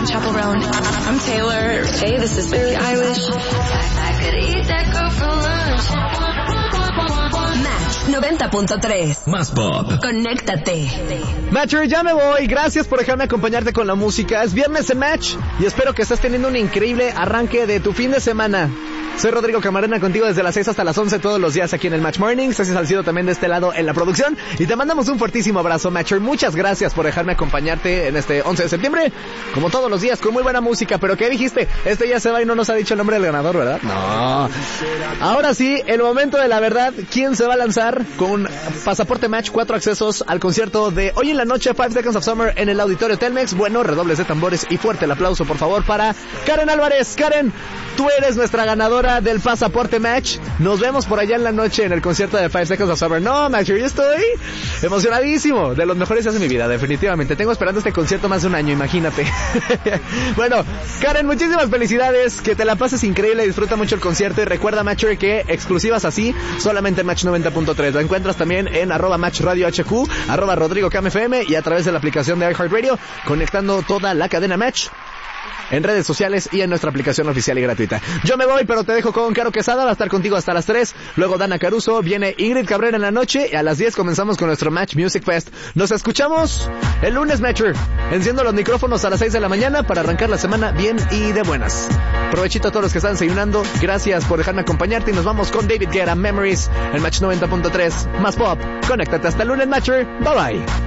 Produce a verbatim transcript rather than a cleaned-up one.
on Chaparral. I'm Taylor. Hey, this is Billie Eilish. I could eat that girl for lunch. Match noventa punto tres. Más pop. Conéctate. Matcher, ya me voy. Gracias por dejarme acompañarte con la música. Es viernes en Match y espero que estés teniendo un increíble arranque de tu fin de semana. Soy Rodrigo Camarena, contigo desde las seis hasta las once todos los días aquí en el Match Morning. Ceci Salcido también de este lado en la producción. Y te mandamos un fuertísimo abrazo, Matcher. Muchas gracias por dejarme acompañarte en este once de septiembre. Como todos los días, con muy buena música. Pero ¿qué dijiste? Este ya se va y no nos ha dicho el nombre del ganador, ¿verdad? No. Ahora sí, el momento de la verdad. ¿Quién se va a lanzar con Pasaporte Match? Cuatro accesos al concierto de hoy en la noche, Five Seconds of Summer, en el Auditorio Telmex. Bueno, redobles de tambores y fuerte el aplauso, por favor, para Karen Álvarez. Karen, tú eres nuestra ganadora del Pasaporte Match. Nos vemos por allá en la noche en el concierto de Five Seconds of Summer. No, Match, yo estoy emocionadísimo. De los mejores días de mi vida, definitivamente. Tengo esperando este concierto más de un año, imagínate. Bueno, Karen, muchísimas felicidades. Que te la pases increíble, disfruta mucho el concierto. Y recuerda, Matcher, que exclusivas así, solamente en Match noventa punto tres. Lo encuentras también en arroba Match Radio H Q, arroba Rodrigo Cam F M y a través de la aplicación de iHeartRadio, conectando toda la cadena Match en redes sociales y en nuestra aplicación oficial y gratuita. Yo me voy, pero te dejo con Caro Quesada, va a estar contigo hasta las tres, luego Dana Caruso, viene Ingrid Cabrera en la noche y a las diez comenzamos con nuestro Match Music Fest. Nos escuchamos el lunes, Matcher. Enciendo los micrófonos a las seis de la mañana para arrancar la semana bien y de buenas. Provechito a todos los que están desayunando, gracias por dejarme acompañarte y nos vamos con David Guetta, Memories, en Match noventa punto tres, más pop. Conéctate hasta el lunes, Matcher. Bye bye.